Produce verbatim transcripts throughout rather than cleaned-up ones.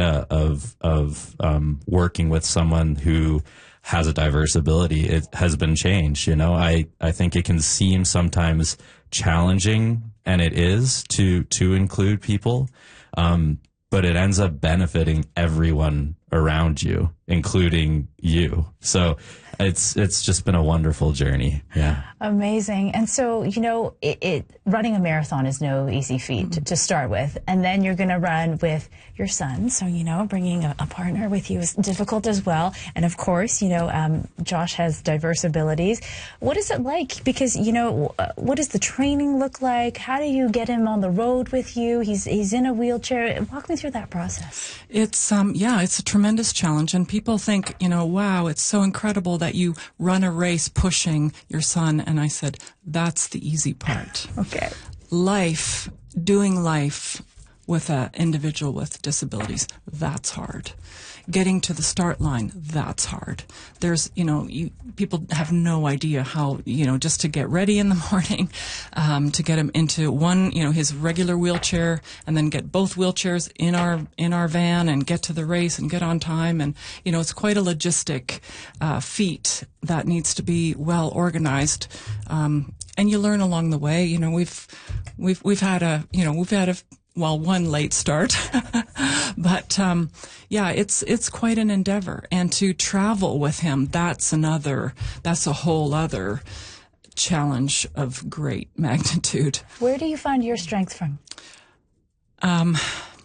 idea of of um, working with someone who has a diverse ability, it has been changed. You know, I, I think it can seem sometimes challenging, and it is, to to include people, um, but it ends up benefiting everyone around you, including you. So it's it's just been a wonderful journey. Yeah. Amazing. And so, you know, it, it running a marathon is no easy feat mm-hmm. to, to start with. And then you're going to run with your son. So, you know, bringing a, a partner with you is difficult as well. And of course, you know, um, Josh has diverse abilities. What is it like? Because, you know, what does the training look like? How do you get him on the road with you? He's he's in a wheelchair. Walk me through that process. It's, um, yeah, it's a tremendous challenge. And people think, you know, wow, it's so incredible that you run a race pushing your son. And I said, that's the easy part. Okay. Life, doing life with an individual with disabilities, that's hard. Getting to the start line, that's hard. There's, you know, you, people have no idea how, you know, just to get ready in the morning, um, to get him into one, you know, his regular wheelchair, and then get both wheelchairs in our in our van and get to the race and get on time. And, you know, it's quite a logistic uh, feat that needs to be well organized. Um, and you learn along the way. You know, we've we've we've had a, you know, we've had a well, one late start, but um, yeah, it's it's quite an endeavor. And to travel with him, that's another, that's a whole other challenge of great magnitude. Where do you find your strength from? Um,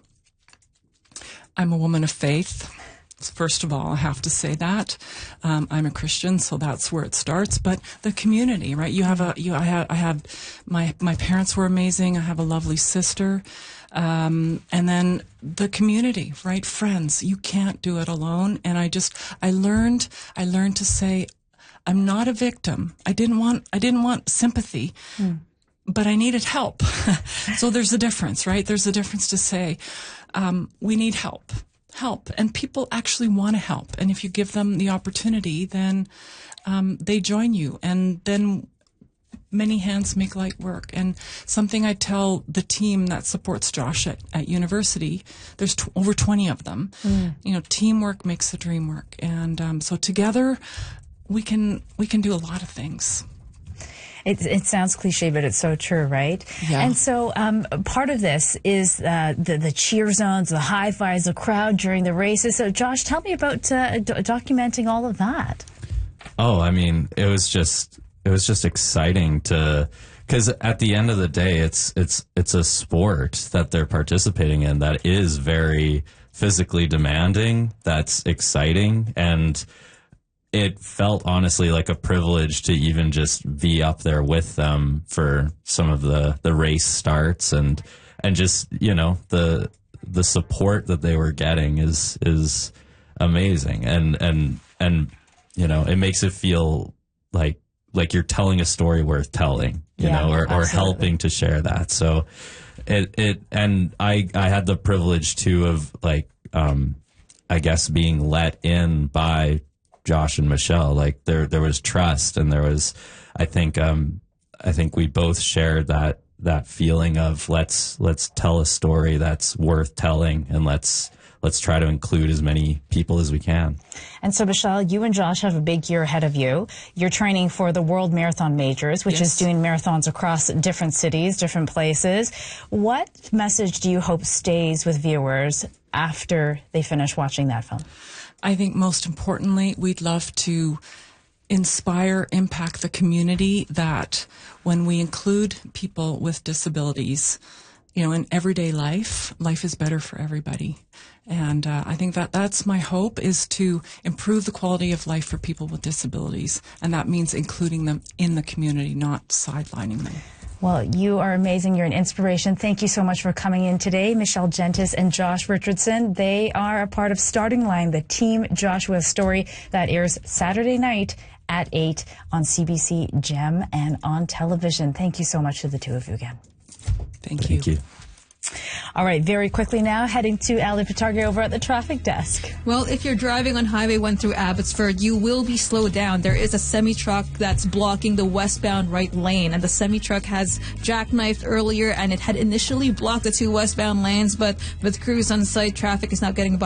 I'm a woman of faith. First of all, I have to say that um, I'm a Christian, so that's where it starts. But the community, right? You have a, you. I have, I have, my my parents were amazing. I have a lovely sister, um, and then the community, right? Friends. You can't do it alone. And I just, I learned, I learned to say, I'm not a victim. I didn't want, I didn't want sympathy. Mm. But I needed help. So there's a difference, right? There's a difference to say, um, we need help. help and people actually want to help, and if you give them the opportunity, then um, they join you, and then many hands make light work. And something I tell the team that supports Josh at, at university, there's t- over twenty of them. Mm. You know, teamwork makes the dream work, and um, so together we can we can do a lot of things. It, it sounds cliche, but it's so true, right? Yeah. And so um, part of this is uh, the, the cheer zones, the high fives, the crowd during the races. So, Josh, tell me about uh, do- documenting all of that. Oh, I mean, it was just it was just exciting to, because at the end of the day, it's it's it's a sport that they're participating in that is very physically demanding. That's exciting, and it felt honestly like a privilege to even just be up there with them for some of the, the race starts, and and just, you know, the the support that they were getting is is amazing, and and and you know, it makes it feel like like you're telling a story worth telling, you yeah, know, or, or absolutely. helping to share that. So it it and I I had the privilege too of like um I guess being let in by Josh and Michelle. Like there, there was trust, and there was, I think, um, I think we both shared that that feeling of let's let's tell a story that's worth telling, and let's let's try to include as many people as we can. And so, Michelle, you and Josh have a big year ahead of you. You're training for the World Marathon Majors, which yes. is doing marathons across different cities, different places. What message do you hope stays with viewers after they finish watching that film? I think most importantly, we'd love to inspire, impact the community, that when we include people with disabilities, you know, in everyday life, life is better for everybody. And uh, I think that that's my hope, is to improve the quality of life for people with disabilities. And that means including them in the community, not sidelining them. Well, you are amazing. You're an inspiration. Thank you so much for coming in today, Michelle Gentis and Josh Richardson. They are a part of Starting Line, the Team Joshua story that airs Saturday night at eight on C B C Gem and on television. Thank you so much to the two of you again. Thank you. Thank you. All right, very quickly now, heading to Ali Pitargi over at the traffic desk. Well, if you're driving on Highway one through Abbotsford, you will be slowed down. There is a semi-truck that's blocking the westbound right lane, and the semi-truck has jackknifed earlier, and it had initially blocked the two westbound lanes, but with crews on site, traffic is now getting by.